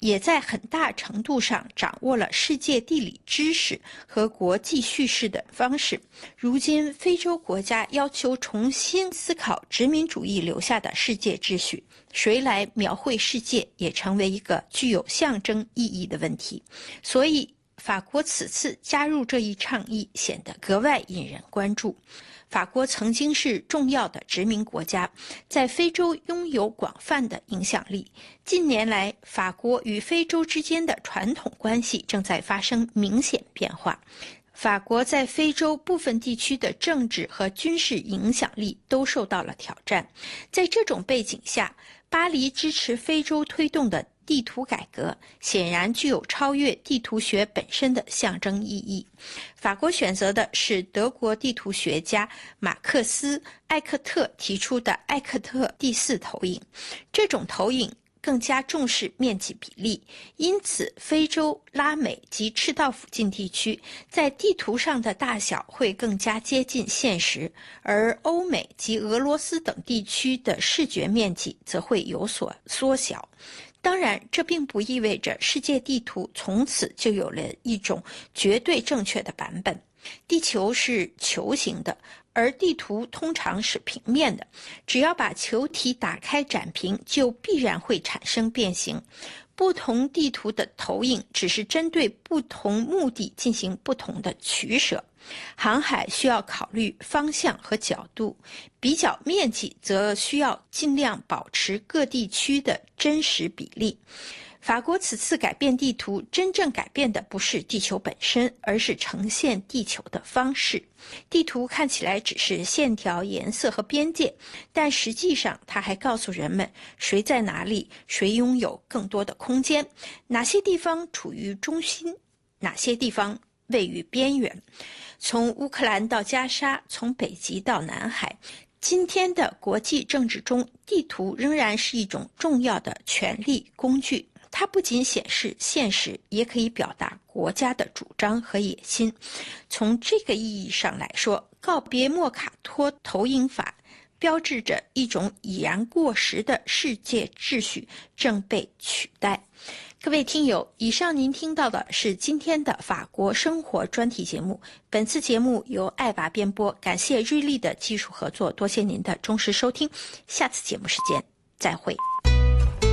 也在很大程度上掌握了世界地理知识和国际叙事的方式。如今，非洲国家要求重新思考殖民主义留下的世界秩序，谁来描绘世界也成为一个具有象征意义的问题。所以，法国此次加入这一倡议显得格外引人关注。法国曾经是重要的殖民国家，在非洲拥有广泛的影响力。近年来，法国与非洲之间的传统关系正在发生明显变化。法国在非洲部分地区的政治和军事影响力都受到了挑战。在这种背景下，巴黎支持非洲推动的地图改革显然具有超越地图学本身的象征意义。法国选择的是德国地图学家马克思·艾克特提出的艾克特第四投影。这种投影更加重视面积比例，因此非洲、拉美及赤道附近地区在地图上的大小会更加接近现实，而欧美及俄罗斯等地区的视觉面积则会有所缩小。当然，这并不意味着世界地图从此就有了一种绝对正确的版本。地球是球形的，而地图通常是平面的。只要把球体打开展平，就必然会产生变形。不同地图的投影只是针对不同目的进行不同的取舍。航海需要考虑方向和角度，比较面积则需要尽量保持各地区的真实比例。法国此次改变地图，真正改变的不是地球本身，而是呈现地球的方式。地图看起来只是线条、颜色和边界，但实际上它还告诉人们谁在哪里，谁拥有更多的空间，哪些地方处于中心，哪些地方位于边缘。从乌克兰到加沙，从北极到南海，今天的国际政治中，地图仍然是一种重要的权力工具。它不仅显示现实，也可以表达国家的主张和野心。从这个意义上来说，告别莫卡托投影法标志着一种已然过时的世界秩序正被取代。各位听友，以上您听到的是今天的法国生活专题节目。本次节目由爱娃编播，感谢瑞丽的技术合作，多谢您的忠实收听。下次节目时间再会。